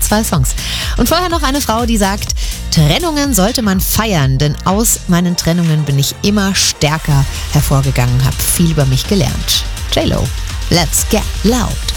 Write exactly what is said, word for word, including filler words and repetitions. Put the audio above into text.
zwei Songs. Und vorher noch eine Frau, die sagt, Trennungen sollte man feiern, denn aus meinen Trennungen bin ich immer stärker hervorgegangen, habe viel über mich gelernt. J-Lo, let's get loud.